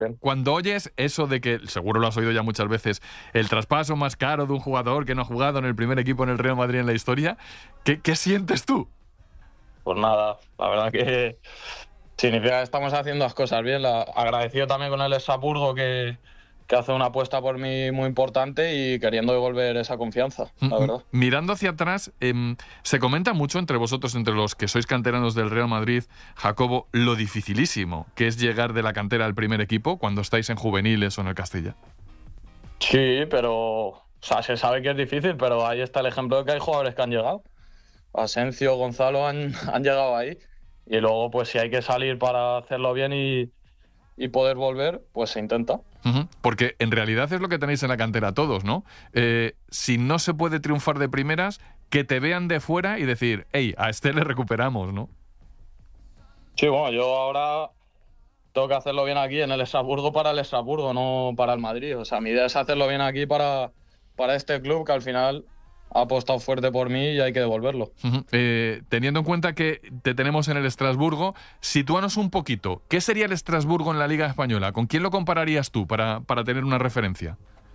bien. Cuando oyes eso de que, seguro lo has oído ya muchas veces, el traspaso más caro de un jugador que no ha jugado en el primer equipo en el Real Madrid en la historia, ¿qué sientes tú? Pues nada, la verdad que significa que estamos haciendo las cosas bien. Agradecido también con el Estrasburgo que hace una apuesta por mí muy importante y queriendo devolver esa confianza, la verdad. Mirando hacia atrás, se comenta mucho entre vosotros, entre los que sois canteranos del Real Madrid, Jacobo, lo dificilísimo que es llegar de la cantera al primer equipo cuando estáis en juveniles o en el Castilla. Sí, pero o sea, se sabe que es difícil, pero ahí está el ejemplo de que hay jugadores que han llegado. Asencio, Gonzalo han llegado ahí. Y luego, pues si hay que salir para hacerlo bien y poder volver, pues se intenta. Porque en realidad es lo que tenéis en la cantera todos, ¿no? Si no se puede triunfar de primeras, que te vean de fuera y decir, hey, a este le recuperamos, ¿no? Sí, bueno, yo ahora tengo que hacerlo bien aquí en el Estrasburgo para el Estrasburgo, no para el Madrid. O sea, mi idea es hacerlo bien aquí para este club que al final ha apostado fuerte por mí y hay que devolverlo. Teniendo en cuenta que te tenemos en el Estrasburgo, sitúanos un poquito. ¿Qué sería el Estrasburgo en la Liga Española? ¿Con quién lo compararías tú para tener una referencia?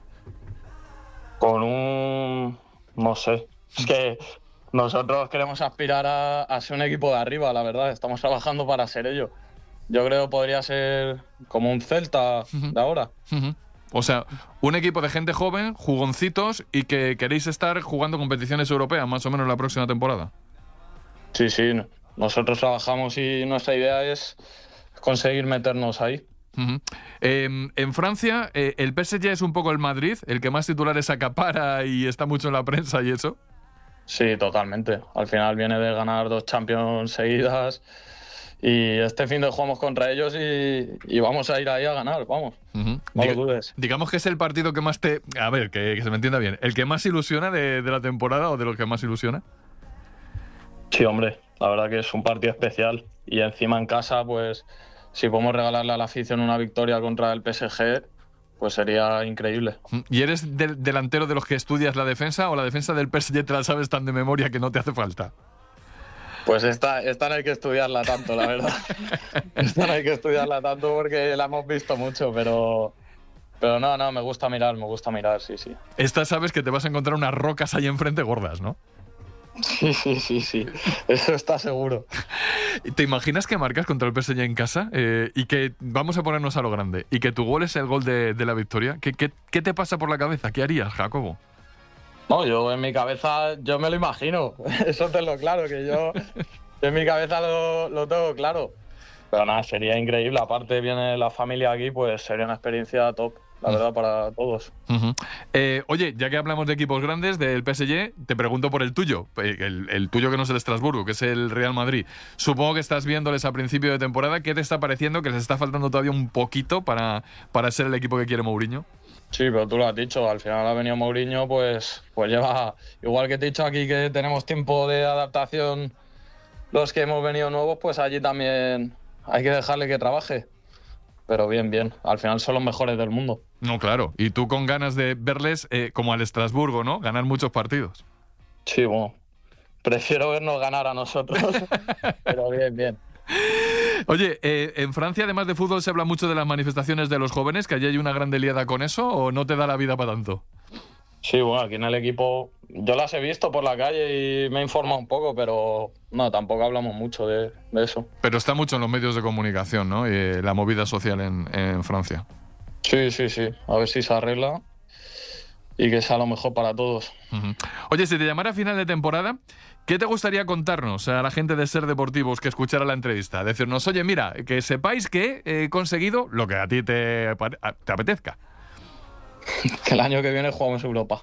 Con un... no sé. Es que nosotros queremos aspirar a ser un equipo de arriba, la verdad. Estamos trabajando para ser ello. Yo creo que podría ser como un Celta de ahora. O sea, un equipo de gente joven, jugoncitos y que queréis estar jugando competiciones europeas más o menos la próxima temporada. Sí, sí. Nosotros trabajamos y nuestra idea es conseguir meternos ahí. En Francia, ¿el PSG es un poco el Madrid, el que más titulares acapara y está mucho en la prensa y eso? Sí, totalmente. Al final viene de ganar 2 Champions seguidas y este fin de jugamos contra ellos y vamos a ir ahí a ganar, vamos. No lo dudes. Digamos que es el partido que más te... A ver, que se me entienda bien. ¿El que más ilusiona de la temporada o de lo que más ilusiona? Sí, hombre. La verdad que es un partido especial y encima en casa, pues si podemos regalarle a la afición una victoria contra el PSG, pues sería increíble. ¿Y eres delantero de los que estudias la defensa o la defensa del PSG te la sabes tan de memoria que no te hace falta? Pues esta no hay que estudiarla tanto, la verdad. Esta no hay que estudiarla tanto porque la hemos visto mucho, pero no, me gusta mirar, sí. Esta sabes que te vas a encontrar unas rocas ahí enfrente gordas, ¿no? Sí. Eso está seguro. ¿Te imaginas que marcas contra el PSG en casa y que, vamos a ponernos a lo grande, y que tu gol es el gol de la victoria? ¿Qué te pasa por la cabeza? ¿Qué harías, Jacobo? No, yo en mi cabeza, yo me lo imagino. Eso te lo claro, que yo en mi cabeza lo tengo claro. Pero nada, sería increíble. Aparte viene la familia aquí, pues sería una experiencia top, la verdad, para todos. Oye, ya que hablamos de equipos grandes, del PSG, te pregunto por el tuyo. El tuyo que no es el Estrasburgo, que es el Real Madrid. Supongo que estás viéndoles a principio de temporada. ¿Qué te está pareciendo? ¿Que les está faltando todavía un poquito para ser el equipo que quiere Mourinho? Sí, pero tú lo has dicho, al final ha venido Mourinho, pues lleva, igual que te he dicho aquí que tenemos tiempo de adaptación los que hemos venido nuevos, pues allí también hay que dejarle que trabaje. Pero bien, al final son los mejores del mundo. No, claro, y tú con ganas de verles como al Estrasburgo, ¿no? Ganar muchos partidos. Sí, bueno, prefiero vernos ganar a nosotros, pero bien. Oye, en Francia, además de fútbol, ¿se habla mucho de las manifestaciones de los jóvenes? ¿Que allí hay una gran liada con eso o no te da la vida para tanto? Sí, bueno, aquí en el equipo yo las he visto por la calle y me he informado un poco, pero no, tampoco hablamos mucho de eso. Pero está mucho en los medios de comunicación, ¿no? La movida social en Francia. Sí, a ver si se arregla y que sea lo mejor para todos. Oye, si te llamara a final de temporada, ¿qué te gustaría contarnos a la gente de Ser Deportivos que escuchara la entrevista? Decirnos, oye, mira, que sepáis que he conseguido lo que a ti te apetezca. Que el año que viene jugamos Europa.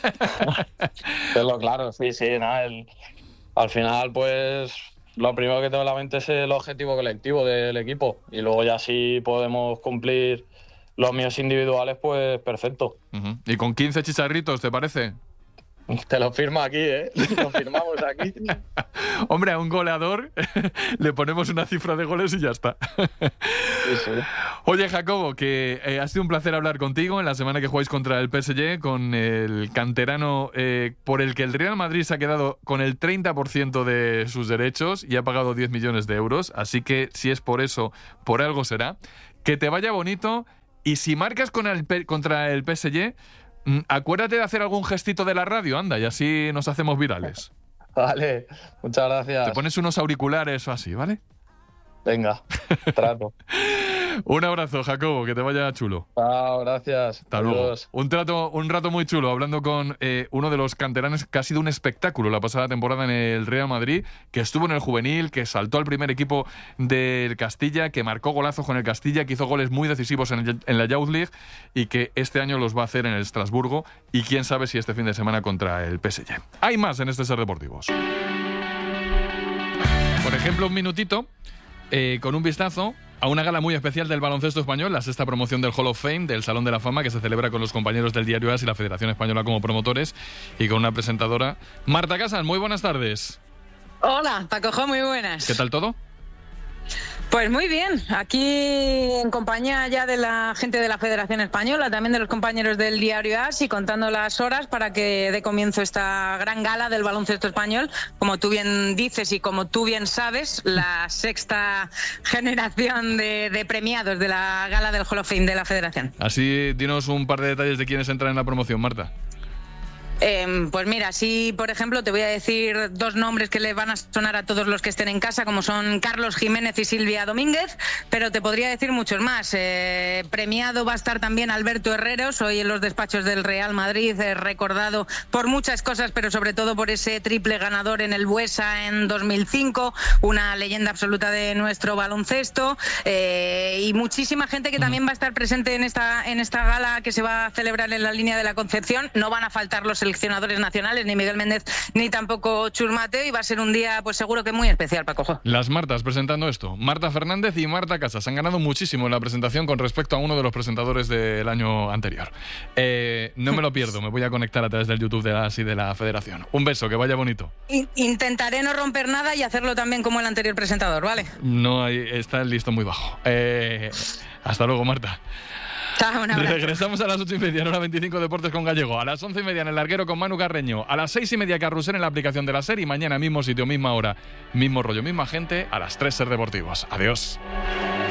Pero claro, sí, nada, al final, pues lo primero que tengo en la mente es el objetivo colectivo del equipo y luego ya si podemos cumplir los míos individuales, pues perfecto. ¿Y con 15 chicharritos, te parece? Te lo firmo aquí, ¿eh? Lo firmamos aquí. Hombre, a un goleador le ponemos una cifra de goles y ya está. Sí. Oye, Jacobo, que ha sido un placer hablar contigo en la semana que jugáis contra el PSG, con el canterano por el que el Real Madrid se ha quedado con el 30% de sus derechos y ha pagado 10 millones de euros. Así que, si es por eso, por algo será. que te vaya bonito y si marcas contra el PSG, acuérdate de hacer algún gestito de la radio, anda, y así nos hacemos virales. Vale, muchas gracias. Te pones unos auriculares o así, ¿vale? Venga, trato. Un abrazo, Jacobo, que te vaya chulo. Chao, gracias. Hasta luego. Un rato muy chulo hablando con uno de los canteranos que ha sido un espectáculo la pasada temporada en el Real Madrid, que estuvo en el juvenil, que saltó al primer equipo del Castilla, que marcó golazos con el Castilla, que hizo goles muy decisivos en la Youth League y que este año los va a hacer en el Estrasburgo y quién sabe si este fin de semana contra el PSG. Hay más en este Ser Deportivos. Por ejemplo, un minutito con un vistazo a una gala muy especial del baloncesto español, la 6ª promoción del Hall of Fame, del Salón de la Fama, que se celebra con los compañeros del Diario AS y la Federación Española como promotores, y con una presentadora. Marta Casas, muy buenas tardes. Hola, Pacojo, muy buenas. ¿Qué tal todo? Pues muy bien, aquí en compañía ya de la gente de la Federación Española, también de los compañeros del Diario AS y contando las horas para que dé comienzo esta gran gala del baloncesto español. Como tú bien dices y como tú bien sabes, la 6ª generación de premiados de la gala del Hall of Fame de la Federación. Así, dinos un par de detalles de quiénes entran en la promoción, Marta. Pues mira, sí, por ejemplo, te voy a decir 2 nombres que le van a sonar a todos los que estén en casa, como son Carlos Jiménez y Silvia Domínguez, pero te podría decir muchos más. Premiado va a estar también Alberto Herreros, hoy en los despachos del Real Madrid, recordado por muchas cosas, pero sobre todo por ese triple ganador en el Buesa en 2005, una leyenda absoluta de nuestro baloncesto, y muchísima gente que también va a estar presente en esta gala que se va a celebrar en la Línea de la Concepción. No van a faltar los seleccionadores nacionales, ni Miguel Méndez, ni tampoco Chus Mateo, y va a ser un día, pues seguro que muy especial, Pacojo. Las Martas presentando esto. Marta Fernández y Marta Casas han ganado muchísimo en la presentación con respecto a uno de los presentadores del año anterior. No me lo pierdo, me voy a conectar a través del YouTube de la AS y de la Federación. Un beso, que vaya bonito. Intentaré no romper nada y hacerlo también como el anterior presentador, ¿vale? No, está el listón muy bajo. Hasta luego, Marta. Chao, un abrazo. Regresamos a las 8:30 en Hora 25 Deportes con Gallego, a las 11:30 en El Larguero con Manu Carreño, a las 6:30 Carrusel en la aplicación de la SER y mañana mismo sitio, misma hora, mismo rollo, misma gente, a las 3 Ser Deportivos. Adiós.